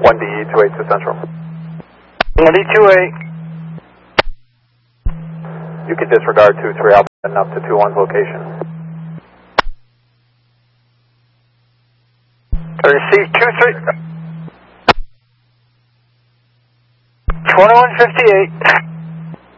1D28 to Central. 1D28. You can disregard 23 Alpha and up to 21's location. Receive 23. 2158.